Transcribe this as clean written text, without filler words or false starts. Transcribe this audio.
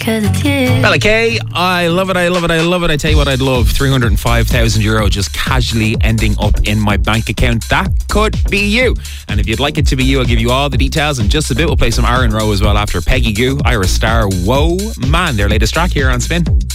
'cause it's you. Bella K, I love it, I love it, I love it. I tell you what I'd love, €305,000 just casually ending up in my bank account. That could be you. And if you'd like it to be you, I'll give you all the details in just a bit. We'll play some Aaron Rowe as well after Peggy Goo, Irish Star, Whoa Man, their latest track here on Spin.